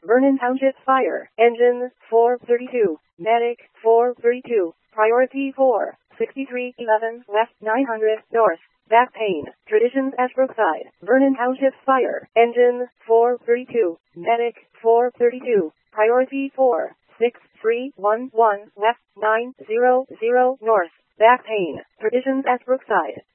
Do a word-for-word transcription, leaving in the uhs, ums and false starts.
Vernon Township Fire. Engine four thirty-two. Medic four thirty-two. Priority four. sixty-three eleven West nine hundred North. Back pain. Traditions at Brookside. Vernon Township Fire. Engine four thirty-two. Medic four thirty-two. Priority four. six three one one West nine hundred North. Back pain. Traditions at Brookside.